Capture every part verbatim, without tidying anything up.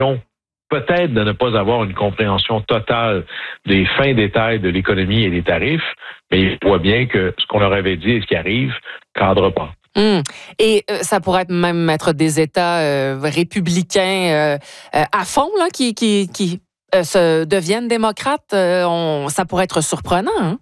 peut-être de ne pas avoir une compréhension totale des fins détails de l'économie et des tarifs, mais ils voient bien que ce qu'on leur avait dit et ce qui arrive ne cadre pas. Mmh. Et euh, ça pourrait même être des États euh, républicains euh, euh, à fond là, qui, qui, qui euh, se deviennent démocrates. Euh, on, ça pourrait être surprenant. Hein?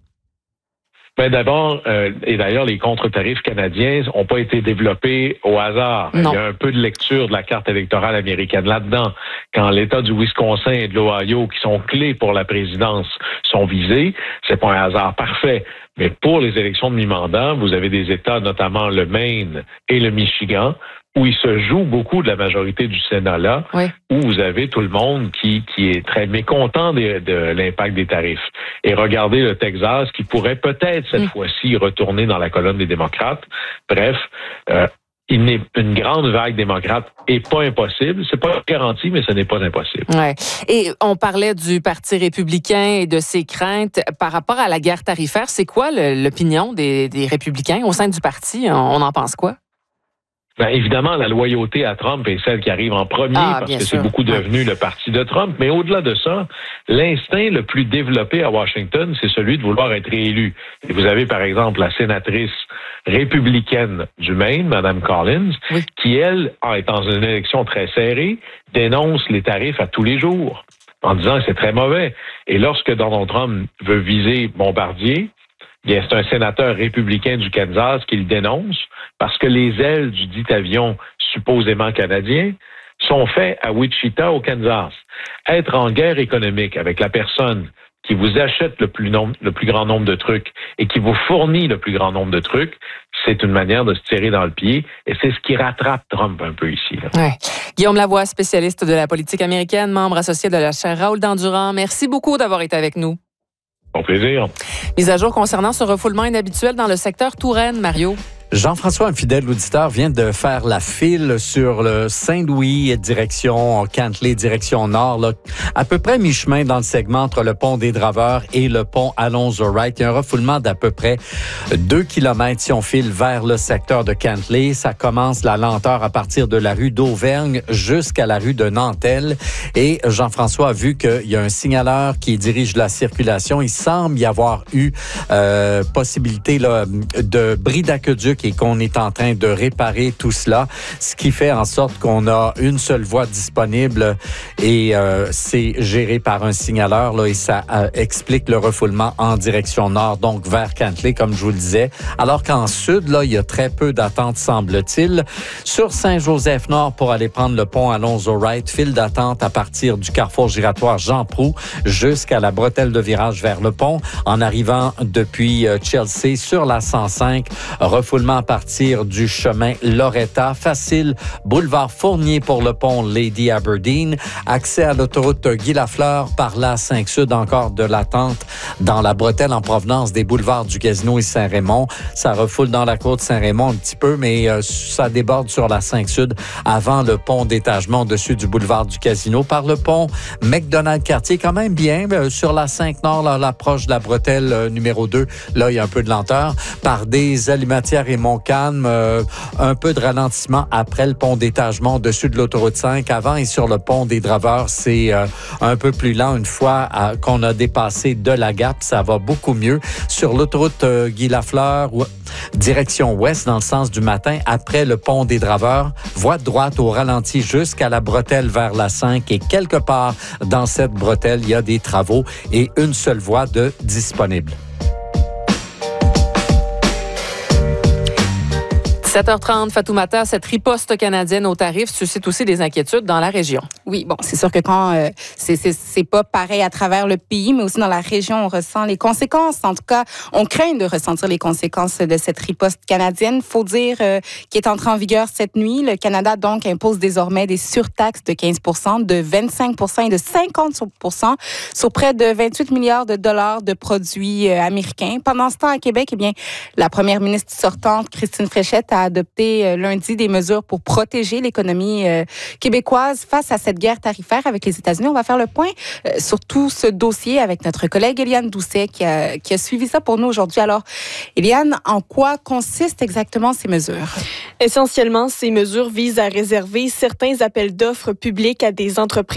Ben d'abord, euh, et d'ailleurs, les contre-tarifs canadiens n'ont pas été développés au hasard. Non. Il y a un peu de lecture de la carte électorale américaine là-dedans. Quand l'État du Wisconsin et de l'Ohio, qui sont clés pour la présidence, sont visés, c'est pas un hasard parfait. Mais pour les élections de mi-mandat, vous avez des États, notamment le Maine et le Michigan, où il se joue beaucoup de la majorité du Sénat là, oui. où vous avez tout le monde qui, qui est très mécontent de, de l'impact des tarifs. Et regardez le Texas, qui pourrait peut-être cette mmh. fois-ci retourner dans la colonne des démocrates. Bref, euh, il n'est une grande vague démocrate et pas impossible. C'est pas garanti, mais ce n'est pas impossible. Ouais. Et on parlait du Parti républicain et de ses craintes par rapport à la guerre tarifaire. C'est quoi le, l'opinion des, des républicains au sein du parti? On, on en pense quoi? Ben, évidemment, la loyauté à Trump est celle qui arrive en premier ah, parce que sûr. c'est beaucoup devenu ouais. le parti de Trump. Mais au-delà de ça, l'instinct le plus développé à Washington, c'est celui de vouloir être réélu. Et vous avez, par exemple, la sénatrice républicaine du Maine, Mme Collins, oui. qui, elle, est dans une élection très serrée, dénonce les tarifs à tous les jours en disant que c'est très mauvais. Et lorsque Donald Trump veut viser Bombardier, bien, c'est un sénateur républicain du Kansas qui le dénonce parce que les ailes du dit avion supposément canadien sont faites à Wichita, au Kansas. Être en guerre économique avec la personne qui vous achète le plus, nombre, le plus grand nombre de trucs et qui vous fournit le plus grand nombre de trucs, c'est une manière de se tirer dans le pied et c'est ce qui rattrape Trump un peu ici. Là. Ouais. Guillaume Lavoie, spécialiste de la politique américaine, membre associé de la chaire Raoul Dandurand. Merci beaucoup d'avoir été avec nous. Bon plaisir. Mise à jour concernant ce refoulement inhabituel dans le secteur Touraine, Mario. Jean-François, un fidèle auditeur, vient de faire la file sur le Saint-Louis, direction Cantley, direction nord, là, à peu près mi-chemin dans le segment entre le pont des Draveurs et le pont Alonzo-Wright. Il y a un refoulement d'à peu près deux kilomètres si on file vers le secteur de Cantley. Ça commence la lenteur à partir de la rue d'Auvergne jusqu'à la rue de Nantel. Et Jean-François a vu qu'il y a un signaleur qui dirige la circulation. Il semble y avoir eu euh, possibilité là, de bris d'aqueduc et qu'on est en train de réparer tout cela, ce qui fait en sorte qu'on a une seule voie disponible et euh, c'est géré par un signaleur là, et ça euh, explique le refoulement en direction nord, donc vers Cantley, comme je vous le disais. Alors qu'en sud, là, il y a très peu d'attente, semble-t-il. Sur Saint-Joseph-Nord, pour aller prendre le pont Alonzo-Wright, file d'attente à partir du carrefour giratoire Jean-Proulx jusqu'à la bretelle de virage vers le pont, en arrivant depuis euh, Chelsea sur la cent cinq, refoulement à partir du chemin Loretta. Facile, boulevard Fournier pour le pont Lady Aberdeen. Accès à l'autoroute Guy Lafleur par la cinq Sud, encore de l'attente dans la bretelle en provenance des boulevards du Gatineau et Saint-Raymond. Ça refoule dans la côte Saint-Raymond un petit peu, mais euh, ça déborde sur la cinq Sud avant le pont d'étagement au-dessus du boulevard du Casino. Par le pont McDonald-Cartier, quand même bien. Euh, sur la cinq Nord, là, l'approche de la bretelle euh, numéro deux, là, il y a un peu de lenteur. Par des Alimatières et Montcalm, euh, un peu de ralentissement après le pont d'étagement au-dessus de l'autoroute cinq. Avant et sur le pont des Draveurs, c'est euh, un peu plus lent une fois euh, qu'on a dépassé de la Gap. Ça va beaucoup mieux. Sur l'autoroute euh, Guy Lafleur, ou, direction ouest, dans le sens du matin, après le pont des Draveurs, voie de droite au ralenti jusqu'à la bretelle vers la cinq. Et quelque part dans cette bretelle, il y a des travaux et une seule voie de disponible. sept heures trente, Fatoumata, cette riposte canadienne aux tarifs suscite aussi des inquiétudes dans la région. Oui, bon, c'est sûr que quand euh, c'est, c'est, c'est pas pareil à travers le pays, mais aussi dans la région, on ressent les conséquences. En tout cas, on craint de ressentir les conséquences de cette riposte canadienne. Faut dire euh, qui est entrée en vigueur cette nuit. Le Canada, donc, impose désormais des surtaxes de quinze pour cent, de vingt-cinq pour cent et de cinquante pour cent sur près de vingt-huit milliards de dollars de produits euh, américains. Pendant ce temps, à Québec, eh bien, la première ministre sortante, Christine Fréchette, a adopté euh, lundi des mesures pour protéger l'économie euh, québécoise face à cette guerre tarifaire avec les États-Unis. On va faire le point euh, sur tout ce dossier avec notre collègue Éliane Doucet qui a, qui a suivi ça pour nous aujourd'hui. Alors, Éliane, en quoi consistent exactement ces mesures? Essentiellement, ces mesures visent à réserver certains appels d'offres publics à des entreprises